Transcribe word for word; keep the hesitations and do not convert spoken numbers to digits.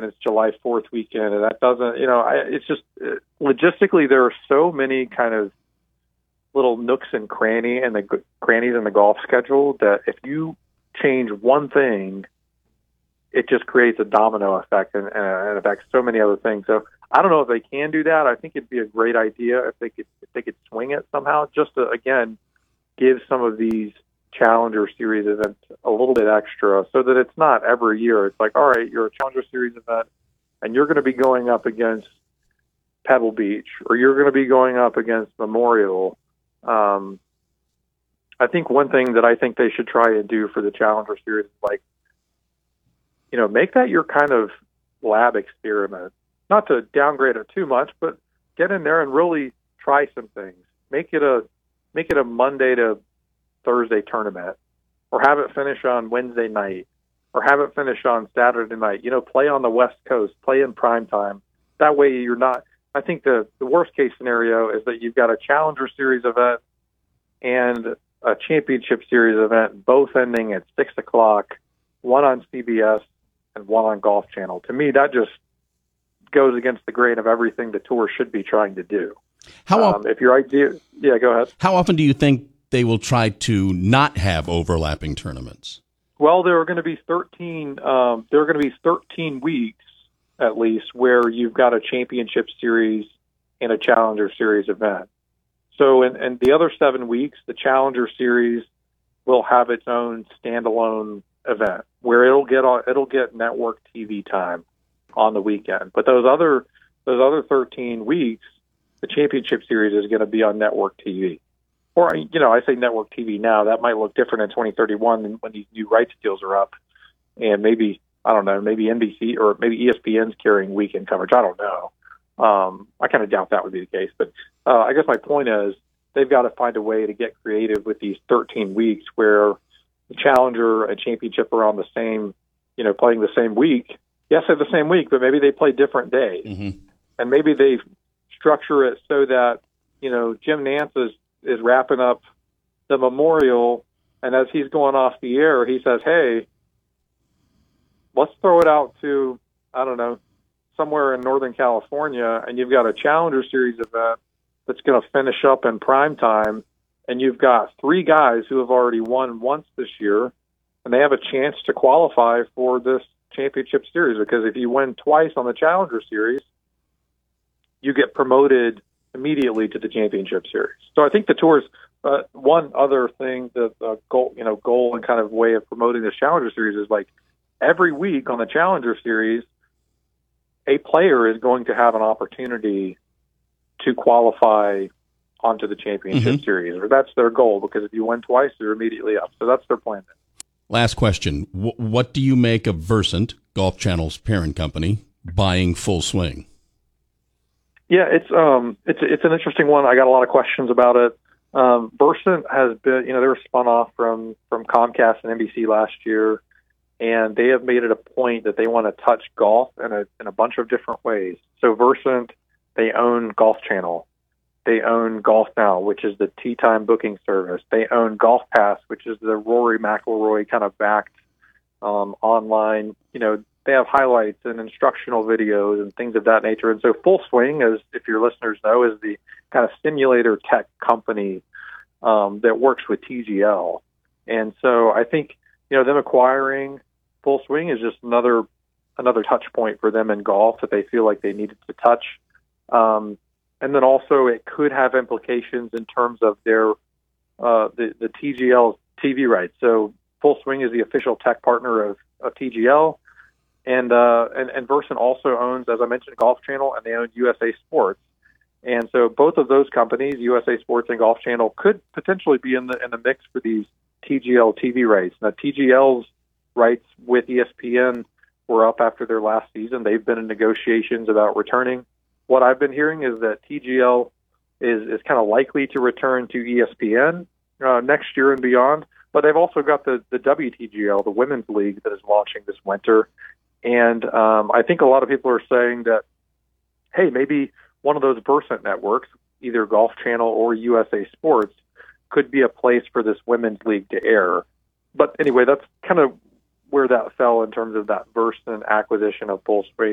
and it's July fourth weekend, and that doesn't, you know, I, it's just uh, logistically there are so many kind of little nooks and cranny and the crannies in the golf schedule that if you change one thing, it just creates a domino effect and, and affects so many other things. So I don't know if they can do that. I think it'd be a great idea if they could if they could swing it somehow, just to again give some of these Challenger Series events a little bit extra, so that it's not every year. It's like, all right, you're a Challenger Series event, and you're going to be going up against Pebble Beach, or you're going to be going up against Memorial. Um, I think one thing that I think they should try and do for the Challenger Series is like, you know, make that your kind of lab experiment. Not to downgrade it too much, but get in there and really try some things. Make it a make it a Monday to Thursday tournament, or have it finish on Wednesday night, or have it finish on Saturday night. You know, play on the West Coast, play in prime time. That way you're not. I think the the worst case scenario is that you've got a Challenger Series event and a Championship Series event, both ending at six o'clock, one on C B S and one on Golf Channel. To me, that just goes against the grain of everything the tour should be trying to do. How um, often, if your idea, yeah, go ahead. How often do you think they will try to not have overlapping tournaments? Well, there are going to be thirteen. Um, there are going to be thirteen weeks at least where you've got a Championship Series and a Challenger Series event. So, in, in the other seven weeks, the Challenger Series will have its own standalone event where it'll get on, it'll get network T V time on the weekend. But those other those other thirteen weeks, the Championship Series is going to be on network T V. Or, you know, I say network T V now. That might look different in twenty thirty-one when these new rights deals are up. And maybe, I don't know, maybe N B C or maybe E S P N's carrying weekend coverage. I don't know. Um, I kind of doubt that would be the case. But uh, I guess my point is they've got to find a way to get creative with these thirteen weeks where the Challenger and Championship are on the same, you know, playing the same week. Yes, they're the same week, but maybe they play different days. Mm-hmm. And maybe they structure it so that, you know, Jim Nance is, is wrapping up the Memorial, and as he's going off the air, he says, hey, let's throw it out to, I don't know, somewhere in Northern California, and you've got a Challenger Series event that's going to finish up in prime time, and you've got three guys who have already won once this year, and they have a chance to qualify for this Championship Series, because if you win twice on the Challenger Series, you get promoted immediately to the Championship Series. So I think the tour's uh, one other thing, the uh, goal, you know, goal and kind of way of promoting this Challenger Series is like every week on the Challenger Series, a player is going to have an opportunity to qualify onto the Championship mm-hmm. Series, or that's their goal, because if you win twice, you're immediately up. So that's their plan. Last question. W- what do you make of Versant, Golf Channel's parent company, buying Full Swing? Yeah, it's um, it's it's an interesting one. I got a lot of questions about it. Um, Versant has been, you know, they were spun off from from Comcast and N B C last year, and they have made it a point that they want to touch golf in a in a bunch of different ways. So Versant, they own Golf Channel, they own Golf Now, which is the tee time booking service. They own Golf Pass, which is the Rory McIlroy kind of backed um, online, you know. They have highlights and instructional videos and things of that nature. And so Full Swing, as if your listeners know, is the kind of simulator tech company um, that works with T G L. And so I think, you know, them acquiring Full Swing is just another another touch point for them in golf that they feel like they needed to touch. Um, and then also it could have implications in terms of their uh, the, the T G L T V rights. So Full Swing is the official tech partner of, of T G L. And, uh, and and Versant also owns, as I mentioned, Golf Channel, and they own U S A Sports. And so both of those companies, U S A Sports and Golf Channel, could potentially be in the in the mix for these T G L T V rights. Now, T G L's rights with E S P N were up after their last season. They've been in negotiations about returning. What I've been hearing is that T G L is, is kind of likely to return to E S P N uh, next year and beyond. But they've also got the, the W T G L, the Women's League, that is launching this winter. And um, I think a lot of people are saying that, hey, maybe one of those Versant networks, either Golf Channel or U S A Sports, could be a place for this Women's League to air. But anyway, that's kind of where that fell in terms of that Versant acquisition of Full Swing.